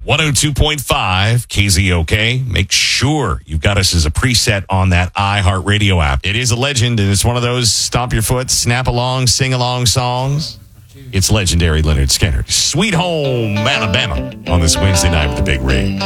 102.5 KZOK. Make sure you've got us as a preset on that iHeartRadio app. It is a legend, and it's one of those stomp your foot, snap along, sing along songs. It's legendary Leonard Skinner. Sweet Home Alabama on this Wednesday night with the Big Rig.